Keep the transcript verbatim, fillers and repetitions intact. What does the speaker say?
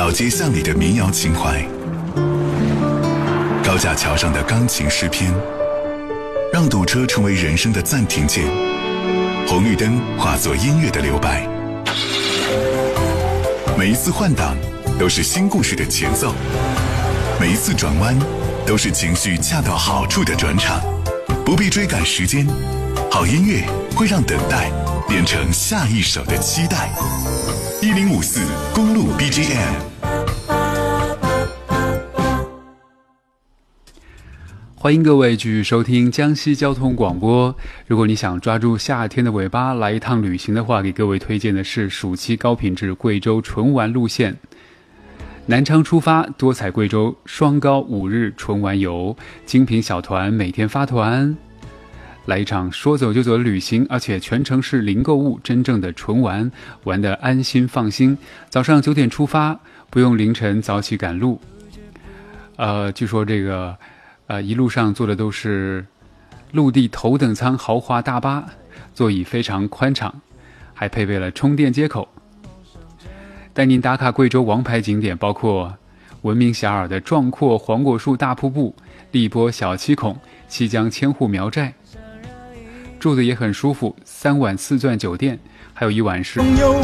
老街巷里的民谣情怀，高架桥上的钢琴诗篇，让堵车成为人生的暂停键，红绿灯化作音乐的留白。每一次换挡都是新故事的前奏，每一次转弯都是情绪恰到好处的转场。不必追赶时间，好音乐会让等待变成下一首的期待。一零五四公路 B G M。 欢迎各位继续收听江西交通广播。如果你想抓住夏天的尾巴来一趟旅行的话，给各位推荐的是暑期高品质贵州纯玩路线。南昌出发，多彩贵州双高五日纯玩游，精品小团每天发团，来一场说走就走的旅行，而且全程是零购物，真正的纯玩，玩得安心放心。早上九点出发，不用凌晨早起赶路。呃，据说这个呃一路上坐的都是陆地头等舱豪华大巴，座椅非常宽敞，还配备了充电接口。带您打卡贵州王牌景点，包括闻名遐迩的壮阔黄果树大瀑布、荔波小七孔、西江千户苗寨，住的也很舒服，三晚四钻酒店，还有一晚是